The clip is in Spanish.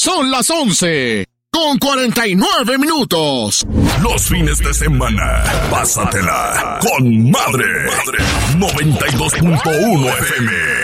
Son las 11:49. Los fines de semana, pásatela con madre. 92.1 FM.